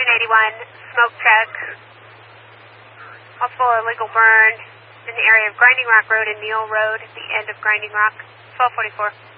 1381, smoke check. Possible illegal burn in the area of Grinding Rock Road and Neal Road at the end of Grinding Rock, 1244.